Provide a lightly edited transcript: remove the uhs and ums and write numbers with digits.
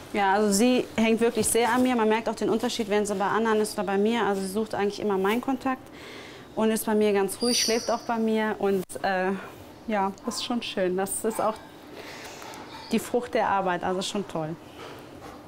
Ja, also sie hängt wirklich sehr an mir. Man merkt auch den Unterschied, wenn sie bei anderen ist oder bei mir. Also sie sucht eigentlich immer meinen Kontakt und ist bei mir ganz ruhig, schläft auch bei mir. Und ja, das ist schon schön. Das ist auch die Frucht der Arbeit, also schon toll.